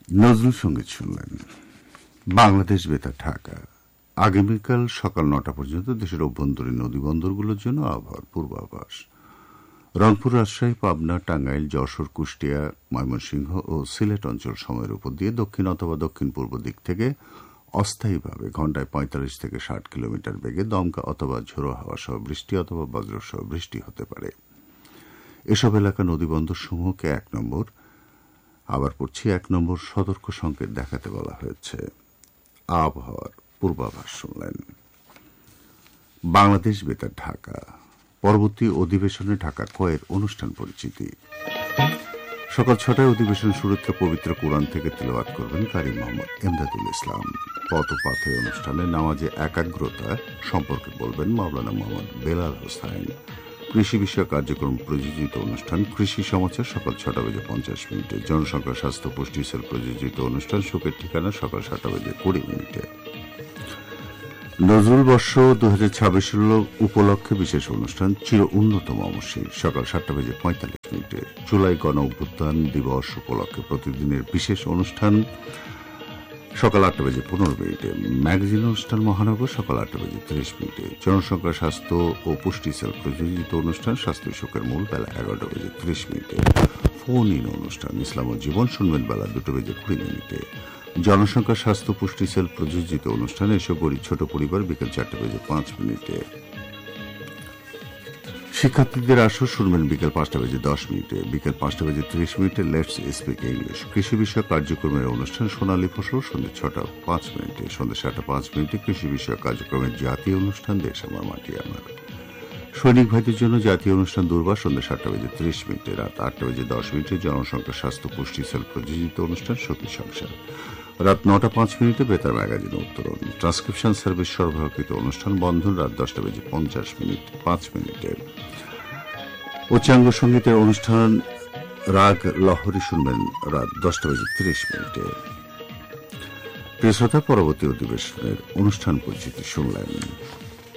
নজরুল সঙ্গীত শুনলেন। বাংলাদেশ বেতার ঢাকা। আগামীকাল সকাল ৯টা পর্যন্ত দেশের অভ্যন্তরীণ নদীবন্দরগুলোর জন্য আবহাওয়ার পূর্বাভাস। রংপুর, রাজশাহী, পাবনা, টাঙ্গাইল, যশোর, কুষ্টিয়া, ময়মনসিংহ ও সিলেট অঞ্চল সময়ের উপর দিয়ে দক্ষিণ অথবা দক্ষিণ পূর্ব দিক থেকে অস্থায়ীভাবে ঘণ্টায় ৪৫ থেকে ৬০ কিলোমিটার বেগে দমকা অথবা ঝোড়ো হাওয়া সহ বৃষ্টি অথবা বজ্রসহ বৃষ্টি হতে পারে। এসব এলাকা নদীবন্দরসমূহকে ১ নম্বর, আবার পড়ছি ১ নম্বর সতর্ক সংকেত দেখাতে বলা হয়েছে। আবহাওয়ার পূর্বাভাস শুনলেন। বাংলাদেশ বেতার ঢাকা। পরবর্তী অধিবেশনে ঢাকা কয়ের অনুষ্ঠান পরিচিতি। সকাল ৬টায় অধিবেশন শুরুতে পবিত্র কোরআন থেকে তিলাওয়াত করবেন কারি মোহাম্মদ এমদাদুল ইসলাম। পথপাথে অনুষ্ঠানে নামাজে একাগ্রতা সম্পর্কে বলবেন মাওলানা মোহাম্মদ বেলাল হোসাইন। কৃষি বিষয়ক কার্যক্রম প্রযোজিত অনুষ্ঠান কৃষি সমাচার সকাল ৬টা বেজে ৫০ মিনিটে। জনসংখ্যা স্বাস্থ্য পুষ্টি সেল প্রযোজিত অনুষ্ঠান সুখের ঠিকানা সকাল ৭টা বেজে ২০ মিনিটে। নজরুল বর্ষ ২০২৬ উপলক্ষে বিশেষ অনুষ্ঠান চির উন্নত মমশির সকাল ৭টা বেজে ৪৫ মিনিটে। জুলাই গণ অভ্যুত্থান দিবস উপলক্ষে প্রতিদিনের বিশেষ অনুষ্ঠান সকাল ৮টা বেজে ১৫ মিনিটে। ম্যাগাজিন অনুষ্ঠান মহানগর সকাল ৮টা বেজে ৩০ মিনিটে। জনসংখ্যা স্বাস্থ্য ও পুষ্টি সেল প্রযোজিত অনুষ্ঠান স্বাস্থ্য সুখের মূল বেলা ১১টা বেজে ৩০ মিনিটে। ফোন ইন অনুষ্ঠান ইসলাম ও জীবন শুনবেন বেলা ২টা বেজে ২০ মিনিটে। জনসংখ্যা স্বাস্থ্য পুষ্টি সেল প্রযোজিত অনুষ্ঠান এসব গরিব ছোট পরিবার বিকেল ৪টা বেজে ৫ মিনিটে। শিক্ষার্থীদের আসর শুনবেন বিকেল ৫টা বেজে ১০ মিনিটে। বিকেল ৫টা বেজে ৩০ মিনিটে লেটস স্পিক ইংলিশ কৃষি বিষয়ক কার্যক্রমের অনুষ্ঠান সোনালী ফসল সন্ধ্যে ৬টা ৫ মিনিটে। সন্ধ্যে ৭টা ৫ মিনিটে কৃষি বিষয়ক কার্যক্রমের জাতীয় অনুষ্ঠান দেশ আমার মাটি আমার। সৈনিক ভাইদের জন্য জাতীয় অনুষ্ঠান দুর্বার সন্ধ্যে ৭টা বেজে ৩০ মিনিটে। রাত ৮টা বেজে ১০ মিনিটে জনসংখ্যা স্বাস্থ্য পুষ্টি সেল প্রযোজিত অনুষ্ঠান সখী সংসার। রাত ৯টা ৫ মিনিটে বেতার ম্যাগাজিন উত্তরণ ট্রান্সক্রিপশন সার্ভিস সরবরাহকৃত অনুষ্ঠান বন্ধন রাত ১০টা বেজে ৫০ মিনিটে। উচ্চাঙ্গ সঙ্গীতের অনুষ্ঠান রাগ লহরী শুনবেন রাত ১০টা বেজে ৩০ মিনিটে। প্রিয় শ্রোতা, পরবর্তী অধিবেশনের অনুষ্ঠান পরিচিতি শুনলেন।